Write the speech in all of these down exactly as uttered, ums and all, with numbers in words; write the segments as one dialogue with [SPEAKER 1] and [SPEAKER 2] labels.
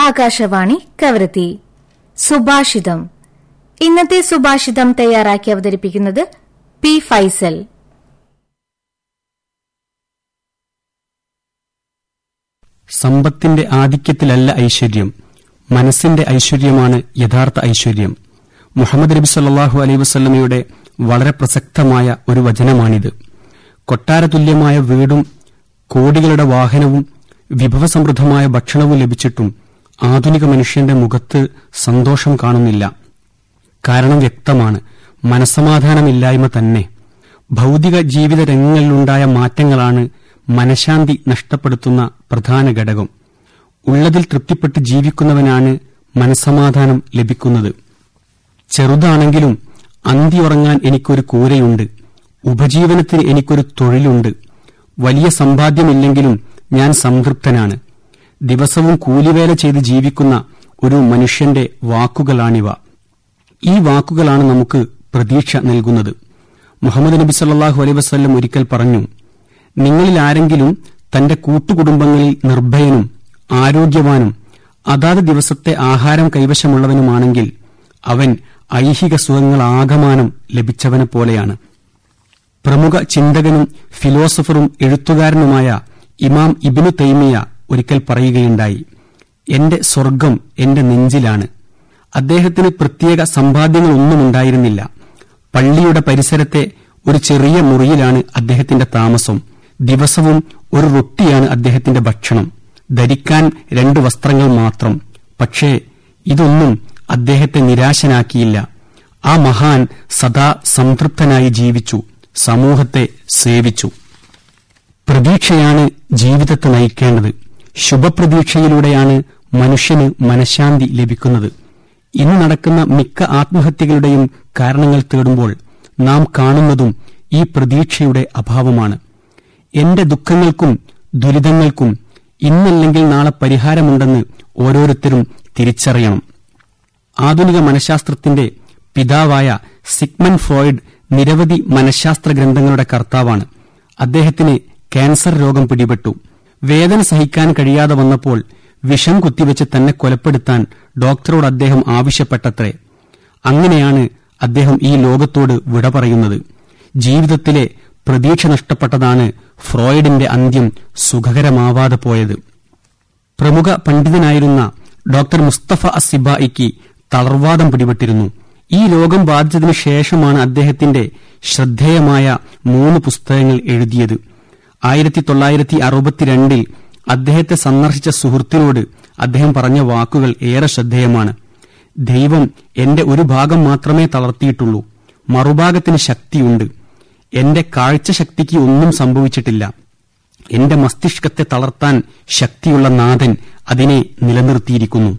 [SPEAKER 1] ആകാശവാണി കവരത്തി. സുഭാഷിതം. ഇന്നത്തെ സുഭാഷിതം തയ്യാറാക്കി അവതരിപ്പിക്കുന്നത് പി ഫൈസൽ.
[SPEAKER 2] സമ്പത്തിന്റെ ആധിക്യത്തിലല്ല ഐശ്വര്യം, മനസ്സിന്റെ ഐശ്വര്യമാണ് യഥാർത്ഥ ഐശ്വര്യം. മുഹമ്മദ് നബി സല്ലല്ലാഹു അലൈഹി വസല്ലമയുടെ വളരെ പ്രസക്തമായ ഒരു വചനമാണിത്. കൊട്ടാരതുല്യമായ വീടും കോടികളുടെ വാഹനവും വിഭവസമൃദ്ധമായ ഭക്ഷണവും ലഭിച്ചിട്ടും ആധുനിക മനുഷ്യന്റെ മുഖത്ത് സന്തോഷം കാണുന്നില്ല. കാരണം വ്യക്തമാണ്, മനസ്സമാധാനമില്ലായ്മ തന്നെ. ഭൗതിക ജീവിത രംഗങ്ങളിലുണ്ടായ മാറ്റങ്ങളാണ് മനഃശാന്തി നഷ്ടപ്പെടുത്തുന്ന പ്രധാന ഘടകം. ഉള്ളതിൽ തൃപ്തിപ്പെട്ട് ജീവിക്കുന്നവനാണ് മനസ്സമാധാനം ലഭിക്കുന്നത്. ചെറുതാണെങ്കിലും അന്തിയുറങ്ങാൻ എനിക്കൊരു കൂരയുണ്ട്, ഉപജീവനത്തിന് എനിക്കൊരു തൊഴിലുണ്ട്, വലിയ സമ്പാദ്യമില്ലെങ്കിലും ഞാൻ സംതൃപ്തനാണ്. ദിവസവും കൂലിവേല ചെയ്ത് ജീവിക്കുന്ന ഒരു മനുഷ്യന്റെ വാക്കുകളാണിവ. ഈ വാക്കുകളാണ് നമുക്ക് പ്രതീക്ഷ നൽകുന്നത്. മുഹമ്മദ് നബി സല്ലല്ലാഹു അലൈഹി വസല്ലം ഒരിക്കൽ പറഞ്ഞു, നിങ്ങളിൽ ആരെങ്കിലും തന്റെ കൂട്ടുകുടുംബങ്ങളിൽ നിർഭയനും ആരോഗ്യവാനും അതാത് ദിവസത്തെ ആഹാരം കൈവശമുള്ളവനുമാണെങ്കിൽ അവൻ ഐഹിക സുഖങ്ങളാകമാനം ലഭിച്ചവനെ പോലെയാണ്. പ്രമുഖ ചിന്തകനും ഫിലോസഫറും എഴുത്തുകാരനുമായ ഇമാം ഇബ്നു തൈമിയ ഒരിക്കൽ പറയുകയുണ്ടായി, എന്റെ സ്വർഗം എന്റെ നെഞ്ചിലാണ്. അദ്ദേഹത്തിന് പ്രത്യേക സമ്പാദ്യങ്ങളൊന്നുമുണ്ടായിരുന്നില്ല. പള്ളിയുടെ പരിസരത്തെ ഒരു ചെറിയ മുറിയിലാണ് അദ്ദേഹത്തിന്റെ താമസം. ദിവസവും ഒരു റൊട്ടിയാണ് അദ്ദേഹത്തിന്റെ ഭക്ഷണം. ധരിക്കാൻ രണ്ട് വസ്ത്രങ്ങൾ മാത്രം. പക്ഷേ ഇതൊന്നും അദ്ദേഹത്തെ നിരാശനാക്കിയില്ല. ആ മഹാൻ സദാ സംതൃപ്തനായി ജീവിച്ചു, സമൂഹത്തെ സേവിച്ചു. പ്രതീക്ഷയാണ് ജീവിതത്തെ നയിക്കേണ്ടത്. ശുഭപ്രതീക്ഷയിലൂടെയാണ് മനുഷ്യന് മനഃശാന്തി ലഭിക്കുന്നത്. ഇന്ന് നടക്കുന്ന മിക്ക ആത്മഹത്യകളുടെയും കാരണങ്ങൾ തേടുമ്പോൾ നാം കാണുന്നതും ഈ പ്രതീക്ഷയുടെ അഭാവമാണ്. എന്റെ ദുഃഖങ്ങൾക്കും ദുരിതങ്ങൾക്കും ഇന്നല്ലെങ്കിൽ നാളെ പരിഹാരമുണ്ടെന്ന് ഓരോരുത്തരും തിരിച്ചറിയണം. ആധുനിക മനഃശാസ്ത്രത്തിന്റെ പിതാവായ സിഗ്മണ്ട് ഫ്രോയിഡ് നിരവധി മനഃശാസ്ത്ര ഗ്രന്ഥങ്ങളുടെ കർത്താവാണ്. അദ്ദേഹത്തിന് ക്യാൻസർ രോഗം പിടിപെട്ടു. വേദന സഹിക്കാൻ കഴിയാതെ വന്നപ്പോൾ വിഷം കുത്തിവെച്ച് തന്നെ കൊലപ്പെടുത്താൻ ഡോക്ടറോട് അദ്ദേഹം ആവശ്യപ്പെട്ടത്രേ. അങ്ങനെയാണ് അദ്ദേഹം ഈ ലോകത്തോട് വിട പറയുന്നത്. ജീവിതത്തിലെ പ്രതീക്ഷ നഷ്ടപ്പെട്ടതാണ് ഫ്രോയിഡിന്റെ അന്ത്യം സുഖകരമാവാതെ പോയത്. പ്രമുഖ പണ്ഡിതനായിരുന്ന ഡോക്ടർ മുസ്തഫ അസ്സിബായിക്ക് തളർവാദം പിടിപെട്ടിരുന്നു. ഈ രോഗം ബാധിച്ചതിനു ശേഷമാണ് അദ്ദേഹത്തിന്റെ ശ്രദ്ധേയമായ മൂന്ന് പുസ്തകങ്ങൾ എഴുതിയത്. ആയിരത്തി തൊള്ളായിരത്തി അറുപത്തിരണ്ടിൽ അദ്ദേഹത്തെ സന്ദർശിച്ച സുഹൃത്തിനോട് അദ്ദേഹം പറഞ്ഞ വാക്കുകൾ ഏറെ ശ്രദ്ധേയമാണ്. ദൈവം എന്റെ ഒരു ഭാഗം മാത്രമേ തളർത്തിയിട്ടുള്ളൂ, മറുഭാഗത്തിന് ശക്തിയുണ്ട്. എന്റെ കാഴ്ചശക്തിക്ക് ഒന്നും സംഭവിച്ചിട്ടില്ല. എന്റെ മസ്തിഷ്കത്തെ തളർത്താൻ ശക്തിയുള്ള നാഥൻ അതിനെ നിലനിർത്തിയിരിക്കുന്നു.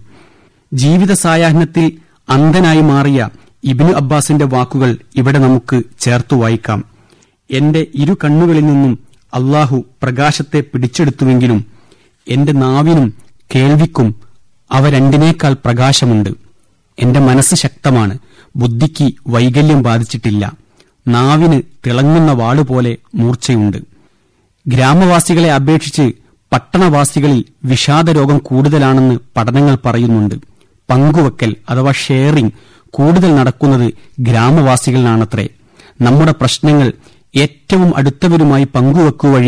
[SPEAKER 2] ജീവിത സായാഹ്നത്തിൽ അന്ധനായി മാറിയ ഇബ്നു അബ്ബാസിന്റെ വാക്കുകൾ ഇവിടെ നമുക്ക് ചേർത്തു വായിക്കാം. എന്റെ ഇരു കണ്ണുകളിൽ നിന്നും അള്ളാഹു പ്രകാശത്തെ പിടിച്ചെടുത്തുവെങ്കിലും എന്റെ നാവിനും കേൾവിക്കും അവ രണ്ടിനേക്കാൾ പ്രകാശമുണ്ട്. എന്റെ മനസ്സ് ശക്തമാണ്, ബുദ്ധിക്ക് വൈകല്യം ബാധിച്ചിട്ടില്ല. നാവിന് തിളങ്ങുന്ന വാളുപോലെ മൂർച്ചയുണ്ട്. ഗ്രാമവാസികളെ അപേക്ഷിച്ച് പട്ടണവാസികളിൽ വിഷാദരോഗം കൂടുതലാണെന്ന് പഠനങ്ങൾ പറയുന്നുണ്ട്. പങ്കുവെക്കൽ അഥവാ ഷെയറിംഗ് കൂടുതൽ നടക്കുന്നത് ഗ്രാമവാസികളിലാണത്രേ. നമ്മുടെ പ്രശ്നങ്ങൾ ഏറ്റവും അടുത്തവരുമായി പങ്കുവെക്കുക വഴി